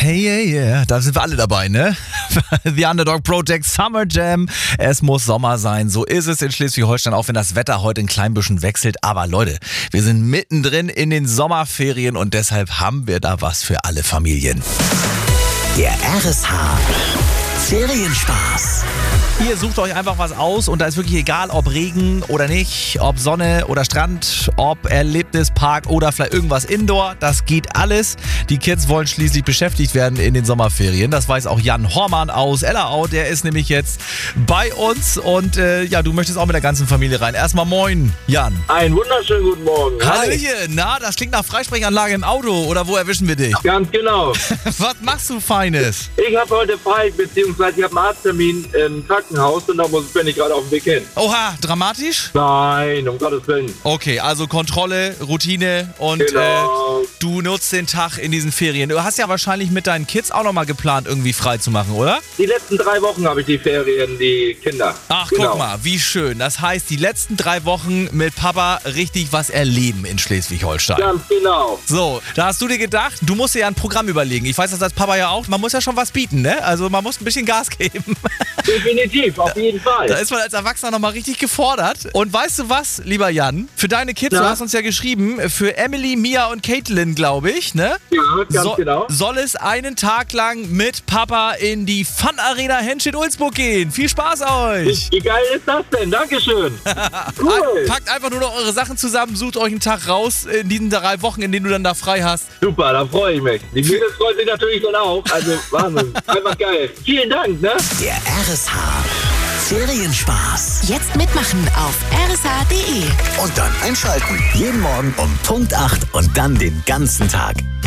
yeah. Da sind wir alle dabei, ne? The Underdog Project Summer Jam. Es muss Sommer sein. So ist es in Schleswig-Holstein, auch wenn das Wetter heute ein klein bisschen wechselt. Aber Leute, wir sind mittendrin in den Sommerferien und deshalb haben wir da was für alle Familien. Der RSH Ferienspaß. Ihr sucht euch einfach was aus und da ist wirklich egal, ob Regen oder nicht, ob Sonne oder Strand, ob Erlebnispark oder vielleicht irgendwas Indoor. Das geht alles. Die Kids wollen schließlich beschäftigt werden in den Sommerferien. Das weiß auch Jan Hormann aus Ellerau. Der ist nämlich jetzt bei uns und du möchtest auch mit der ganzen Familie rein. Erstmal moin, Jan. Einen wunderschönen guten Morgen. Hallöchen. Na, das klingt nach Freisprechanlage im Auto oder wo erwischen wir dich? Ganz genau. Was machst du Feines? Ich habe heute frei, beziehungsweise ich habe einen Arzttermin im Krankenhaus und da bin ich gerade auf dem Weg hin. Oha, dramatisch? Nein, um Gottes Willen. Okay, also Kontrolle, Routine und Genau. du nutzt den Tag in diesen Ferien. Du hast ja wahrscheinlich mit deinen Kids auch nochmal geplant, irgendwie frei zu machen, oder? Die letzten 3 Wochen habe ich die Ferien, die Kinder. Ach, Genau. guck mal, wie schön. Das heißt, die letzten 3 Wochen mit Papa richtig was erleben in Schleswig-Holstein. Ganz genau. So, da hast du dir gedacht, du musst dir ja ein Programm überlegen. Ich weiß das als Papa ja auch. Man muss ja schon was bieten, ne? Also man muss ein bisschen Gas geben. Definitiv, auf jeden Fall. Da ist man als Erwachsener nochmal richtig gefordert. Und weißt du was, lieber Jan? Für deine Kids, Ja. du hast uns ja geschrieben, für Emily, Mia und Caitlin, glaube ich, ne? Ja, ganz genau. Soll es einen Tag lang mit Papa in die Fun Arena Henschel-Ulzburg gehen. Viel Spaß euch! Wie geil ist das denn? Dankeschön. Cool. Packt einfach nur noch eure Sachen zusammen, sucht euch einen Tag raus in diesen 3 Wochen, in denen du dann da frei hast. Super, da freue ich mich. Die Mädels freuen sich natürlich dann auch. Also Wahnsinn. Einfach geil. Vielen Dank, ne? Der RSH Ferienspaß. Jetzt mitmachen auf rsh.de. Und dann einschalten. Jeden Morgen um Punkt 8 und dann den ganzen Tag.